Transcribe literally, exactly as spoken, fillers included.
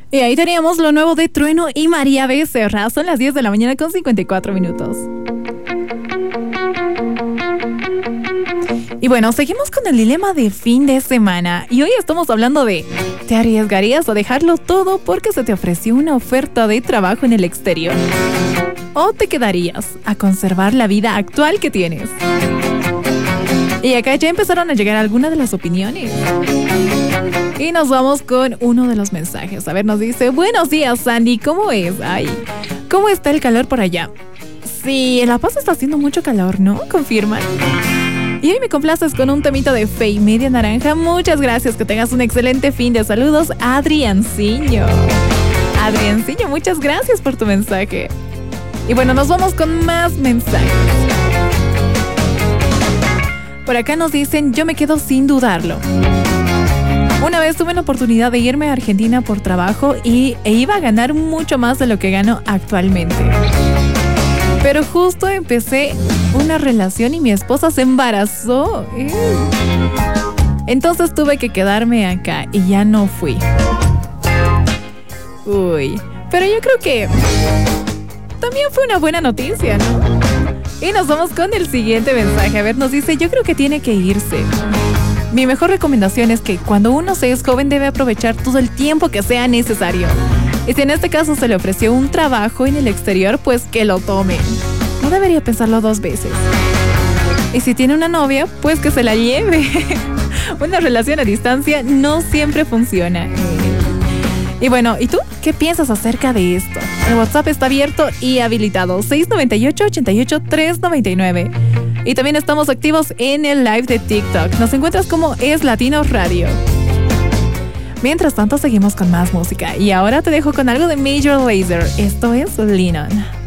Y ahí teníamos lo nuevo de Trueno y María Becerra. Son las diez de la mañana con cincuenta y cuatro minutos. Y bueno, seguimos con el dilema de fin de semana. Y hoy estamos hablando de: ¿te arriesgarías a dejarlo todo porque se te ofreció una oferta de trabajo en el exterior? ¿O te quedarías a conservar la vida actual que tienes? Y acá ya empezaron a llegar algunas de las opiniones. Y nos vamos con uno de los mensajes. A ver, nos dice: buenos días, Sandy, ¿cómo es? Ay, ¿cómo está el calor por allá? Sí, en La Paz está haciendo mucho calor, ¿no? ¿Confirman? Y hoy me complaces con un temito de Fe y Media Naranja. Muchas gracias, que tengas un excelente fin de saludos, Adrianciño. Adrianciño, muchas gracias por tu mensaje. Y bueno, nos vamos con más mensajes. Por acá nos dicen: yo me quedo sin dudarlo. Una vez tuve la oportunidad de irme a Argentina por trabajo y, e iba a ganar mucho más de lo que gano actualmente. Pero justo empecé una relación y mi esposa se embarazó. Entonces tuve que quedarme acá y ya no fui. Uy, pero yo creo que también fue una buena noticia, ¿no? Y nos vamos con el siguiente mensaje. A ver, nos dice: yo creo que tiene que irse. Mi mejor recomendación es que cuando uno se es joven debe aprovechar todo el tiempo que sea necesario. Y si en este caso se le ofreció un trabajo en el exterior, pues que lo tome. No debería pensarlo dos veces. Y si tiene una novia, pues que se la lleve. Una relación a distancia no siempre funciona. Y bueno, ¿y tú qué piensas acerca de esto? El WhatsApp está abierto y habilitado: seis nueve ocho, ocho ocho, tres nueve nueve. Y también estamos activos en el live de TikTok. Nos encuentras como Es Latino Radio. Mientras tanto, seguimos con más música. Y ahora te dejo con algo de Major Lazer. Esto es Lean On.